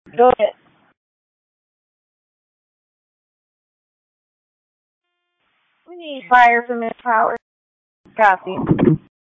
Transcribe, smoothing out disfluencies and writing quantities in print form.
Go ahead. We need fire from Miss Power. Copy.